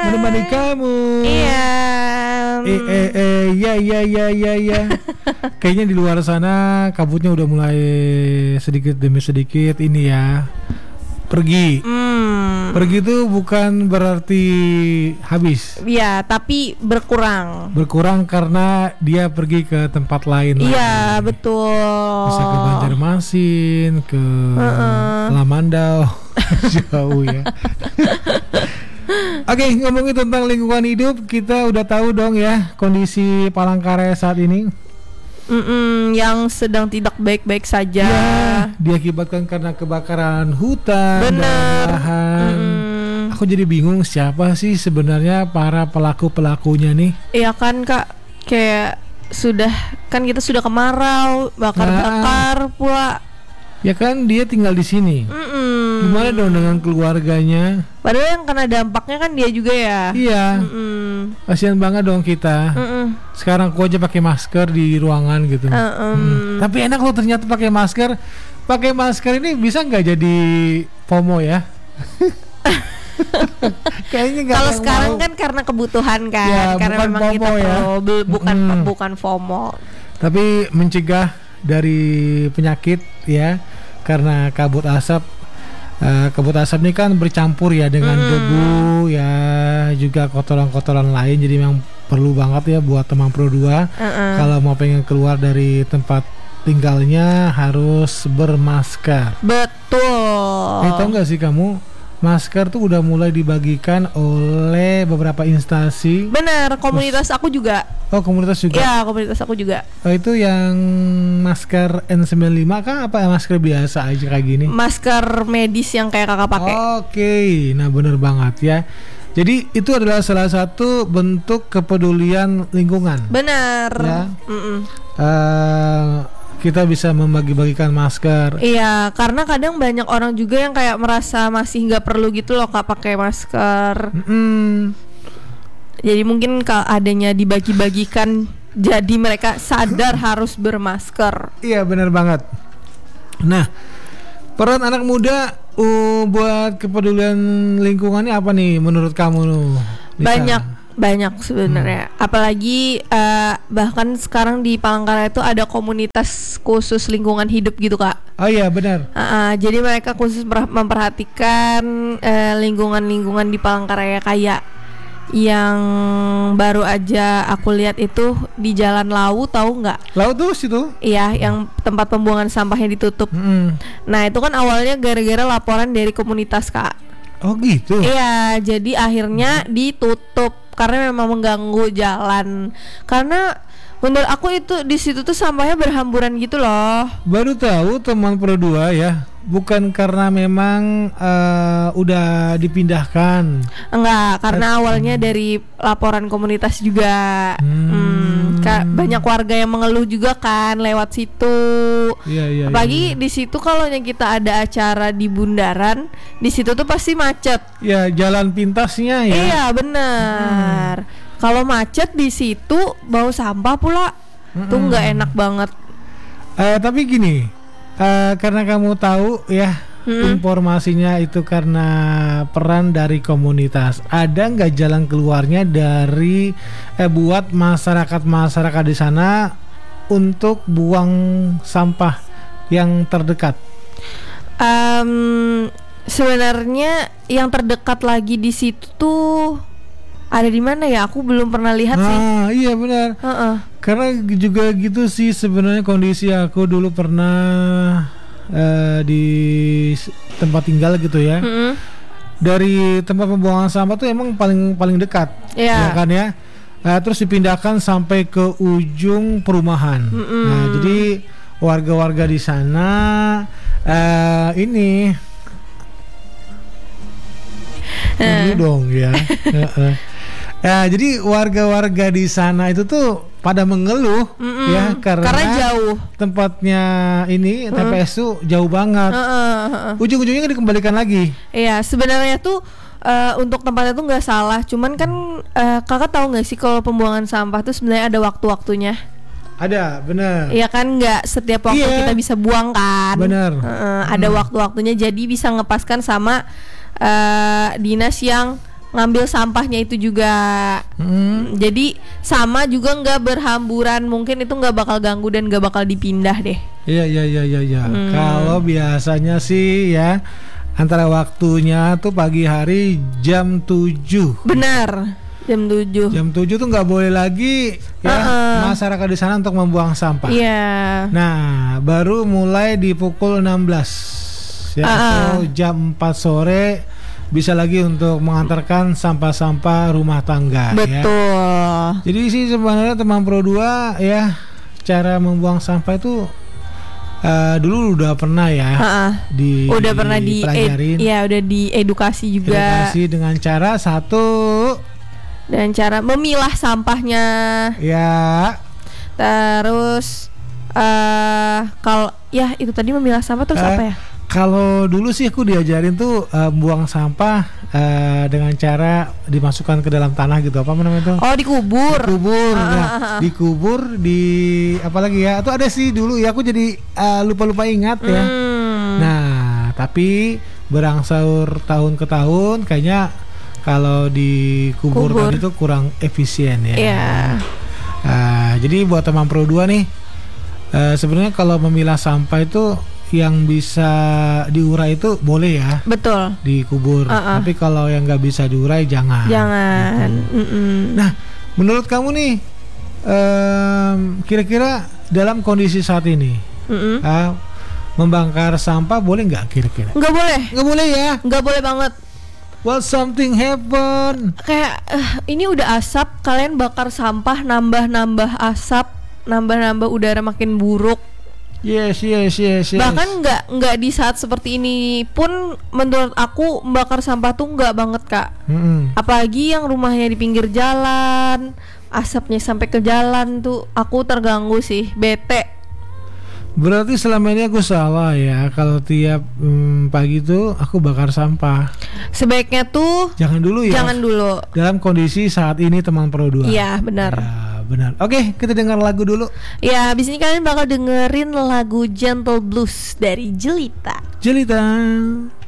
menemani kamu. Iya. Ya. Kayaknya di luar sana kabutnya udah mulai sedikit demi sedikit ini ya. Pergi. Pergi itu bukan berarti habis. Iya, tapi berkurang. Berkurang karena dia pergi ke tempat lain. Iya, betul. Bisa ke Banjarmasin, ke Lamandau. Jauh ya. Oke, ngomongin tentang lingkungan hidup, kita udah tahu dong ya kondisi Palangkaraya saat ini. Yang sedang tidak baik-baik saja. Ya, diakibatkan karena kebakaran hutan dan lahan. Aku jadi bingung siapa sih sebenarnya para pelakunya nih? Iya kan Kak, kayak kita sudah kemarau, bakar-bakar pula. Ya kan dia tinggal di sini. Gimana dong dengan keluarganya? Padahal yang kena dampaknya kan dia juga ya. Iya. Kasian banget dong kita. Sekarang aku aja pakai masker di ruangan gitu. Tapi enak loh ternyata pakai masker. Pakai masker ini bisa nggak jadi FOMO ya? Kayaknya nggak. Kalau sekarang kan karena kebutuhan kan, ya, karena bukan memang FOMO kita ya. bukan FOMO. Tapi mencegah dari penyakit ya, karena kabut asap. Kabut asap ini kan bercampur ya dengan debu ya, juga kotoran-kotoran lain. Jadi memang perlu banget ya buat teman Pro 2 kalau mau pengen keluar dari tempat tinggalnya harus bermasker. Betul. Tahu nggak sih kamu, masker tuh udah mulai dibagikan oleh beberapa instansi. Benar, komunitas aku juga. Oh, komunitas juga? Ya, komunitas aku juga. Oh, itu yang masker N95 kah? Apa masker biasa aja kayak gini? Masker medis yang kayak kakak pakai. Oke, nah bener banget ya. Jadi itu adalah salah satu bentuk kepedulian lingkungan. Benar. Ya. Kita bisa membagi-bagikan masker. Iya, karena kadang banyak orang juga yang kayak merasa masih nggak perlu gitu loh Kak pakai masker. Jadi mungkin kalau adanya dibagi-bagikan, jadi mereka sadar harus bermasker. Iya, benar banget. Nah, peran anak muda buat kepedulian lingkungannya apa nih menurut kamu, Lisa? Banyak sebenarnya. Apalagi bahkan sekarang di Palangkaraya itu ada komunitas khusus lingkungan hidup gitu Kak. Oh iya benar. Jadi mereka khusus memperhatikan lingkungan-lingkungan di Palangkaraya, kayak yang baru aja aku lihat itu di Jalan Lawu, tahu nggak? Lawu tuh situ? Iya, yang tempat pembuangan sampahnya ditutup. Nah itu kan awalnya gara-gara laporan dari komunitas Kak. Oh gitu? Iya, jadi akhirnya ditutup karena memang mengganggu jalan. Karena menurut aku itu di situ tuh sampahnya berhamburan gitu loh. Baru tahu teman Pro 2 ya. Bukan karena memang udah dipindahkan. Enggak, karena awalnya dari laporan komunitas juga. Banyak warga yang mengeluh juga kan lewat situ. Iya. Apalagi di situ kalau kita ada acara di bundaran, di situ tuh pasti macet. Ya, jalan pintasnya ya. Iya, benar. Kalau macet di situ bau sampah pula. Tuh nggak enak banget. Tapi gini, karena kamu tahu ya informasinya itu karena peran dari komunitas. Ada nggak jalan keluarnya dari buat masyarakat di sana untuk buang sampah yang terdekat? Sebenarnya yang terdekat lagi di situ tuh ada di mana ya? Aku belum pernah lihat sih. Iya benar. Karena juga gitu sih sebenarnya kondisi aku dulu pernah di tempat tinggal gitu ya. Dari tempat pembuangan sampah tuh emang paling dekat, ya kan ya. Terus dipindahkan sampai ke ujung perumahan. Nah, jadi warga-warga di sana ini dong ya. Jadi warga-warga di sana itu tuh pada mengeluh ya karena jauh tempatnya ini TPS tuh jauh banget. Ujung-ujungnya dikembalikan lagi. Iya, sebenarnya tuh untuk tempatnya tuh nggak salah, cuman kan kakak tahu nggak sih kalau pembuangan sampah tuh sebenarnya ada waktu-waktunya. Ada, benar. Iya kan, nggak setiap waktu kita bisa buang kan. Benar. Ada waktu-waktunya, jadi bisa ngepaskan sama dinas yang ngambil sampahnya itu juga. Jadi sama juga nggak berhamburan, mungkin itu nggak bakal ganggu dan nggak bakal dipindah deh. Iya. Kalau biasanya sih ya antara waktunya tuh pagi hari jam 7. Benar. Jam 7. Jam 7 tuh nggak boleh lagi ya masyarakat di sana untuk membuang sampah. Iya. Nah, baru mulai di pukul 16 ya atau jam 4 sore bisa lagi untuk mengantarkan sampah-sampah rumah tangga. Betul. Ya. Jadi sih sebenarnya teman Pro 2 ya cara membuang sampah itu dulu udah pernah ya udah pernah dipelajarin. Udah diedukasi juga. Edukasi dengan cara memilah sampahnya. Ya. Terus kalau ya itu tadi memilah sampah terus apa ya? Kalau dulu sih aku diajarin tuh buang sampah dengan cara dimasukkan ke dalam tanah gitu, apa namanya itu? Oh, dikubur. Dikubur di apalagi ya? Itu ada sih dulu ya, aku jadi lupa ingat ya. Nah, tapi berangsur tahun ke tahun kayaknya kalau dikubur tadi itu kurang efisien ya. Jadi buat teman Pro 2 nih, sebenarnya kalau memilah sampah itu yang bisa diurai itu boleh ya. Betul. Dikubur. Tapi kalau yang nggak bisa diurai jangan. Gitu. Nah, menurut kamu nih, kira-kira dalam kondisi saat ini, membakar sampah boleh nggak kira-kira? Nggak boleh. Nggak boleh ya? Nggak boleh banget. Well, something happen. Kayak ini udah asap, kalian bakar sampah, nambah asap, nambah udara makin buruk. Yes. Bahkan nggak di saat seperti ini pun menurut aku membakar sampah tuh nggak banget, Kak. Apalagi yang rumahnya di pinggir jalan, asapnya sampai ke jalan tuh aku terganggu sih, bete. Berarti selama ini aku salah ya kalau tiap pagi tuh aku bakar sampah. Sebaiknya tuh jangan dulu ya. Jangan dulu. Dalam kondisi saat ini teman Pro 2. Iya, benar. Ya, benar. Oke, kita dengar lagu dulu. Ya, abis ini kalian bakal dengerin lagu Gentle Blues dari Jelita.